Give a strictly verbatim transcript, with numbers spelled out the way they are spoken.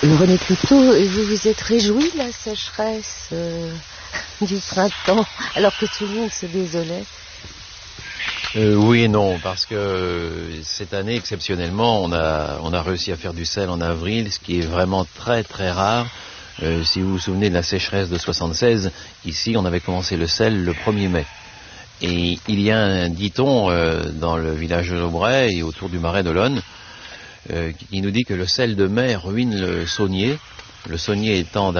Le René Cluteau, vous vous êtes réjoui de la sécheresse euh, du printemps, alors que tout le monde se désolait? euh, Oui et non, parce que cette année, exceptionnellement, on a, on a réussi à faire du sel en avril, ce qui est vraiment très très rare. Euh, si vous vous souvenez de la sécheresse de soixante-seize, ici on avait commencé le sel le premier mai. Et il y a un dit-on euh, dans le village de Aubray et autour du marais de l'Aune, Euh, qui nous dit que le sel de mai ruine le saunier, le saunier étant